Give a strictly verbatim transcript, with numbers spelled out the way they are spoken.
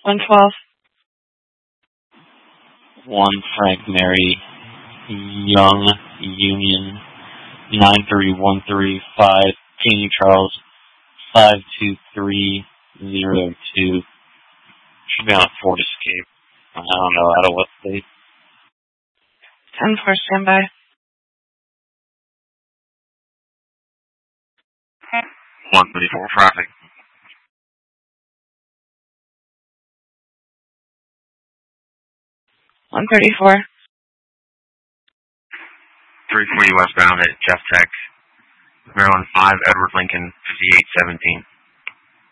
one twelve. one Frank Mary Young Union nine three one three five King Charles five two three zero two. Should be on a Ford Escape. I don't know out of what state. ten four, standby. one thirty-four, traffic. one thirty-four. three forty westbound at Jeff Tech. Maryland five, Edward Lincoln, fifty-eight seventeen.